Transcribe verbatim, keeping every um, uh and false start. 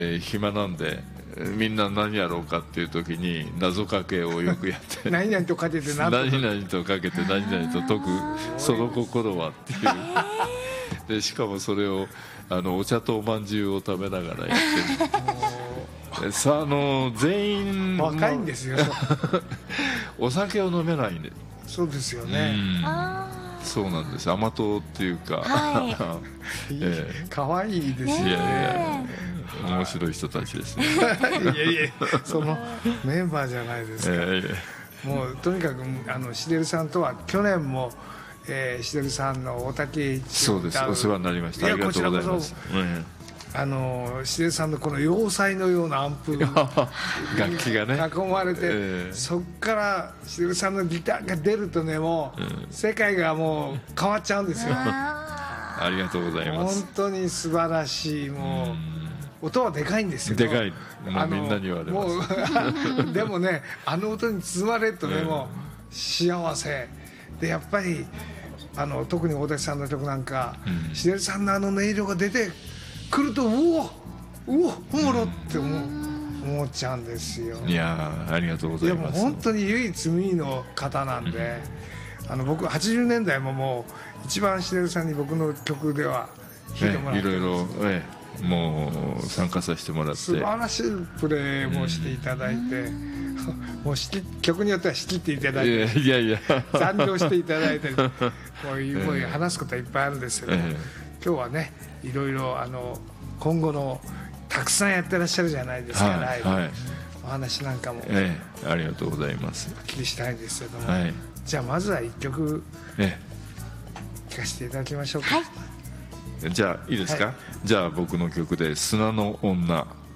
えー、暇なんでみんな何やろうかっていう時に謎かけをよくやって何々とかけて何と何々とかけて何々と解くその心はっていうでしかもそれをあのお茶とおまんじゅうを食べながらやってるさあ、あの全員若いんですよお酒を飲めないんで。 そうですよね、 うん、そうなんです。甘党っていうか、 はい、 ええ、かわいいですよね。 いやいや面白い人たちですねいやいやそのメンバーじゃないですか、ええ、もうとにかくあのしでるさんとは去年も、えー、しでるさんの大竹一そうです、お世話になりました。ありがとうございます。 あのしでるさんのこの要塞のようなアンプ楽器がね囲まれて、えー、そっからしでるさんのギターが出るとねもう、うん、世界がもう変わっちゃうんですよありがとうございます。 本当に素晴らしい。もう音はでかいんですよ。 でかい、もうみんなに言われますもうでもねあの音に包まれるとね、えー、もう幸せでやっぱりあの特に大竹さんの曲なんか、うん、しでるさんのあの音色が出て来るとうおうおおもろって思う思っちゃうんですよ。 いやありがとうございます。 いやもう本当に唯一無二の方なんで、うん、あの僕はちじゅうねんだいももう一番しでるさんに僕の曲では弾いてもらって、 ね、いろいろ、ええ、もう参加させてもらって素晴らしいプレーもしていただいて、うん、もう曲によっては仕切っていただいて、 いやいや残業していただいてこういうもう話すことはいっぱいあるんですけど、ええ、今日はねいろいろあの今後のたくさんやってらっしゃるじゃないですか、はい、ライブ、はい、お話なんかも、 ええ、ありがとうございます。 はっきりしたいんですけども、 はい、 じゃあまずはいっきょく、 ええ、聴かせていただきましょうか。 はい、じゃあいいですか、はい、じゃあ僕の曲で砂の女